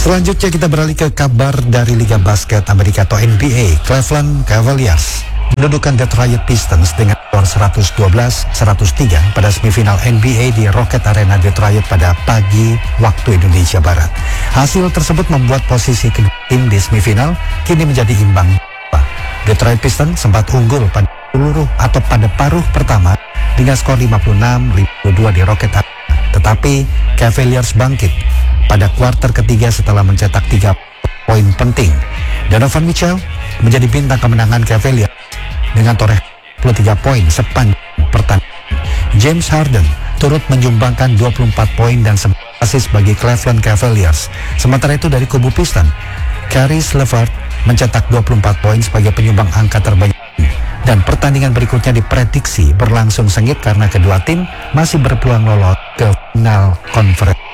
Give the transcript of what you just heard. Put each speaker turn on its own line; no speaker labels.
Selanjutnya kita beralih ke kabar dari Liga Basket Amerika atau NBA. Cleveland Cavaliers mendudukan Detroit Pistons dengan skor 112-103 pada semifinal NBA di Rocket Arena Detroit pada pagi waktu Indonesia Barat. Hasil tersebut membuat posisi kedua tim di semifinal kini menjadi imbang. Detroit Pistons sempat unggul pada paruh pertama dengan skor 56-52 di Rocket Arena. Tetapi Cavaliers bangkit pada kuarter ketiga setelah mencetak 3 poin penting. Donovan Mitchell menjadi bintang kemenangan Cavaliers dengan toreh 23 poin sepanjang pertandingan. James Harden turut menyumbangkan 24 poin dan 9 assist bagi Cleveland Cavaliers. Sementara itu dari kubu Pistons, Caris LeVert mencetak 24 poin sebagai penyumbang angka terbanyak. Dan pertandingan berikutnya diprediksi berlangsung sengit karena kedua tim masih berpeluang lolos ke final conference.